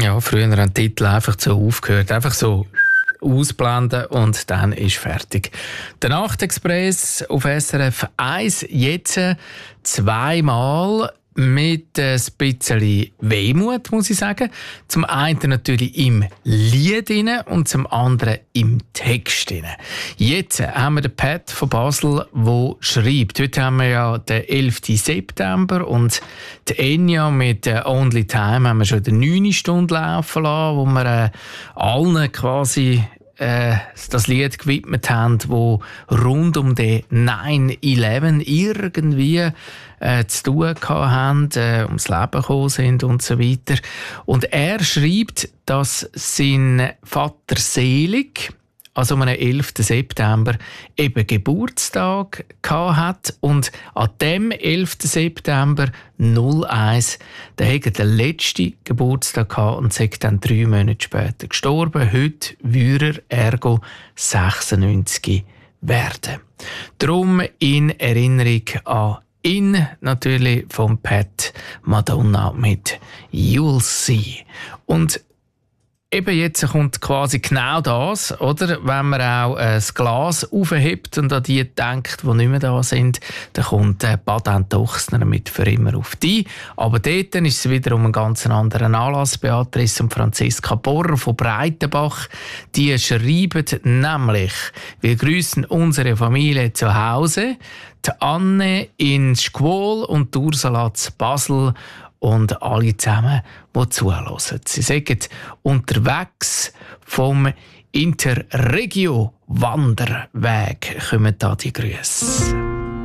Ja, früher haben die Titel einfach so aufgehört. Einfach so ausblenden und dann ist fertig. Der Nachtexpress auf SRF 1 jetzt zweimal mit ein bisschen Wehmut, muss ich sagen. Zum einen natürlich im Lied rein und zum anderen im Text rein. Jetzt haben wir den Pat von Basel, der schreibt. Heute haben wir ja den 11. September und die Enya mit «Only Time» haben wir schon in der 9. Stunde laufen lassen, wo wir allen quasi das Lied gewidmet haben, wo rund um den 9/11 irgendwie zu tun haben, ums Leben gekommen sind und so weiter. Und er schreibt, dass sein Vater selig, also am 11. September, eben Geburtstag hat und an dem 11. September 01, da hat er den letzten Geburtstag gehabt und ist dann 3 Monate später gestorben. Heute würde er ergo 96 werden. Darum in Erinnerung an ihn natürlich vom Pat Madonna mit «You'll See». Und eben jetzt kommt quasi genau das, oder? Wenn man auch das Glas aufhebt und an die denkt, die nicht mehr da sind, dann kommt Baden Dochsner mit «Für immer auf die». Aber dort ist es wieder um einen ganz anderen Anlass. Beatrice und Franziska Borrer von Breitenbach, die schreiben nämlich: «Wir grüßen unsere Familie zu Hause, die Anne in Schkwol und die Ursula zu Basel und alle zusammen, die zuhören. Sie sagen unterwegs vom Interregio-Wanderweg kommen da die Grüße.»